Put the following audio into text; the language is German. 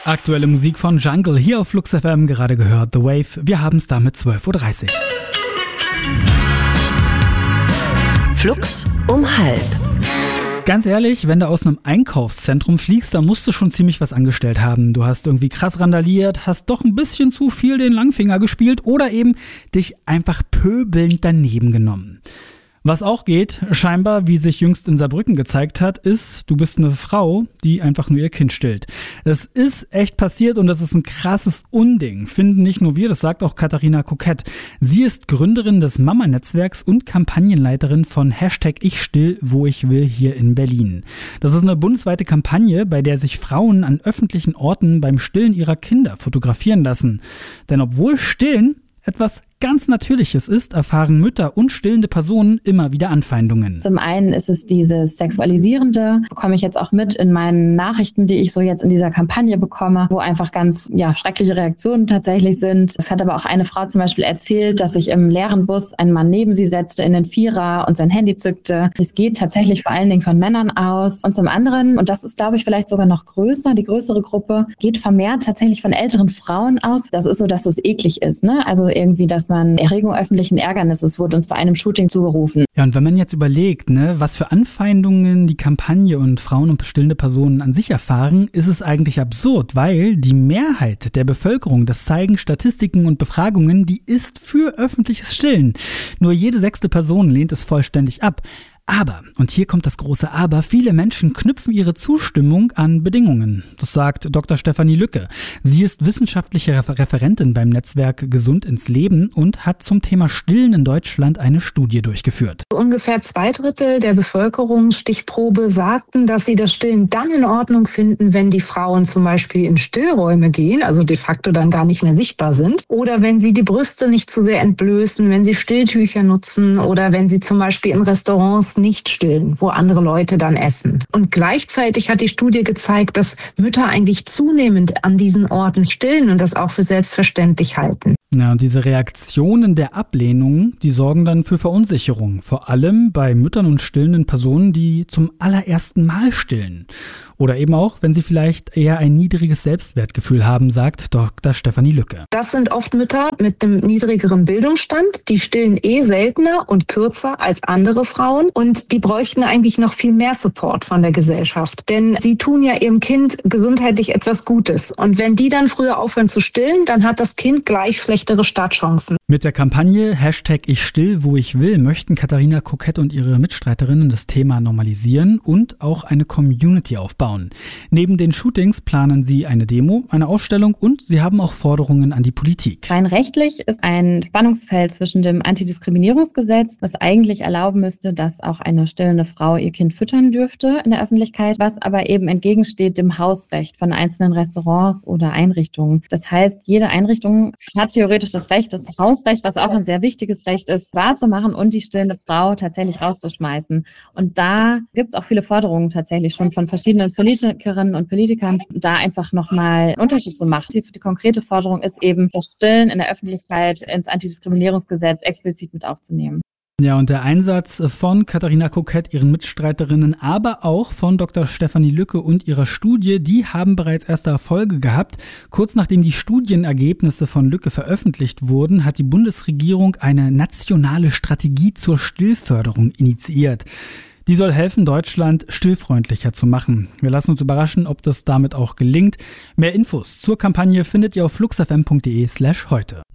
Aktuelle Musik von Jungle hier auf Flux FM, gerade gehört The Wave. Wir haben es damit 12.30 Uhr. Flux um 12:30. Ganz ehrlich, wenn du aus einem Einkaufszentrum fliegst, dann musst du schon ziemlich was angestellt haben. Du hast irgendwie krass randaliert, hast doch ein bisschen zu viel den Langfinger gespielt oder eben dich einfach pöbelnd daneben genommen. Was auch geht, scheinbar, wie sich jüngst in Saarbrücken gezeigt hat, ist, du bist eine Frau, die einfach nur ihr Kind stillt. Das ist echt passiert und das ist ein krasses Unding, finden nicht nur wir, das sagt auch Katharina Kokett. Sie ist Gründerin des Mama-Netzwerks und Kampagnenleiterin von #IchStill-wo-ich-will hier in Berlin. Das ist eine bundesweite Kampagne, bei der sich Frauen an öffentlichen Orten beim Stillen ihrer Kinder fotografieren lassen. Denn obwohl Stillen etwas ganz Natürliches ist, erfahren Mütter und stillende Personen immer wieder Anfeindungen. Zum einen ist es dieses Sexualisierende, bekomme ich jetzt auch mit in meinen Nachrichten, die ich so jetzt in dieser Kampagne bekomme, wo einfach ganz schreckliche Reaktionen tatsächlich sind. Es hat aber auch eine Frau zum Beispiel erzählt, dass sich im leeren Bus ein Mann neben sie setzte in den Vierer und sein Handy zückte. Es geht tatsächlich vor allen Dingen von Männern aus. Und zum anderen, und das ist glaube ich vielleicht sogar noch größer, die größere Gruppe, geht vermehrt tatsächlich von älteren Frauen aus. Das ist so, dass es eklig ist, ne? Also irgendwie, dass man Erregung öffentlichen Ärgernisses wurde uns bei einem Shooting zugerufen. Ja, und wenn man jetzt überlegt, was für Anfeindungen die Kampagne und Frauen und stillende Personen an sich erfahren, ist es eigentlich absurd, weil die Mehrheit der Bevölkerung, das zeigen Statistiken und Befragungen, die ist für öffentliches Stillen. Nur jede 6. Person lehnt es vollständig ab. Aber, und hier kommt das große Aber, viele Menschen knüpfen ihre Zustimmung an Bedingungen. Das sagt Dr. Stefanie Lücke. Sie ist wissenschaftliche Referentin beim Netzwerk Gesund ins Leben und hat zum Thema Stillen in Deutschland eine Studie durchgeführt. Ungefähr 2/3 der Bevölkerungsstichprobe sagten, dass sie das Stillen dann in Ordnung finden, wenn die Frauen zum Beispiel in Stillräume gehen, also de facto dann gar nicht mehr sichtbar sind, oder wenn sie die Brüste nicht zu sehr entblößen, wenn sie Stilltücher nutzen oder wenn sie zum Beispiel in Restaurants nicht stillen, wo andere Leute dann essen. Und gleichzeitig hat die Studie gezeigt, dass Mütter eigentlich zunehmend an diesen Orten stillen und das auch für selbstverständlich halten. Ja, und diese Reaktionen der Ablehnung, die sorgen dann für Verunsicherung. Vor allem bei Müttern und stillenden Personen, die zum allerersten Mal stillen. Oder eben auch, wenn sie vielleicht eher ein niedriges Selbstwertgefühl haben, sagt Dr. Stefanie Lücke. Das sind oft Mütter mit einem niedrigeren Bildungsstand, die stillen seltener und kürzer als andere Frauen und die bräuchten eigentlich noch viel mehr Support von der Gesellschaft. Denn sie tun ja ihrem Kind gesundheitlich etwas Gutes. Und wenn die dann früher aufhören zu stillen, dann hat das Kind gleich schlechtere Startchancen. Mit der Kampagne #IchStill-wo-ich-will möchten Katharina Kokett und ihre Mitstreiterinnen das Thema normalisieren und auch eine Community aufbauen. Neben den Shootings planen sie eine Demo, eine Ausstellung und sie haben auch Forderungen an die Politik. Rein rechtlich ist ein Spannungsfeld zwischen dem Antidiskriminierungsgesetz, was eigentlich erlauben müsste, dass auch eine stillende Frau ihr Kind füttern dürfte in der Öffentlichkeit, was aber eben entgegensteht dem Hausrecht von einzelnen Restaurants oder Einrichtungen. Das heißt, jede Einrichtung hat theoretisch das Recht, das Hausrecht, was auch ein sehr wichtiges Recht ist, wahrzumachen und die stillende Frau tatsächlich rauszuschmeißen. Und da gibt es auch viele Forderungen tatsächlich schon von verschiedenen Politikerinnen und Politikern, da einfach nochmal einen Unterschied zu machen. Die konkrete Forderung ist eben, das Stillen in der Öffentlichkeit ins Antidiskriminierungsgesetz explizit mit aufzunehmen. Ja, und der Einsatz von Katharina Kokett, ihren Mitstreiterinnen, aber auch von Dr. Stefanie Lücke und ihrer Studie, die haben bereits erste Erfolge gehabt. Kurz nachdem die Studienergebnisse von Lücke veröffentlicht wurden, hat die Bundesregierung eine nationale Strategie zur Stillförderung initiiert. Die soll helfen, Deutschland stillfreundlicher zu machen. Wir lassen uns überraschen, ob das damit auch gelingt. Mehr Infos zur Kampagne findet ihr auf fluxfm.de/heute.